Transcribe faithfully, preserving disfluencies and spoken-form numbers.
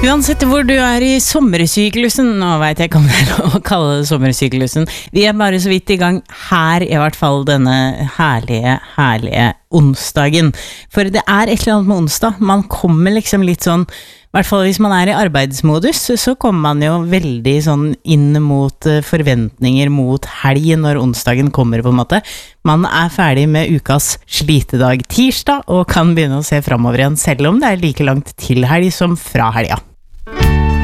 Uansett hvor du er i sommersyklusen, nå vet jeg ikke om det er lov å kalle det sommersyklusen, vi er bare så vidt i gang her, i hvert fall denne herlige, herlige onsdagen. For det er et eller annet med onsdag, man kommer liksom litt sånn, i hvert fall hvis man er i arbeidsmodus, så kommer man jo veldig sånn inn mot forventninger mot helg når onsdagen kommer på en måte. Man er ferdig med ukas slitedag tirsdag og kan begynne å se fremover igjen, selv om det er like langt til helg som fra helga.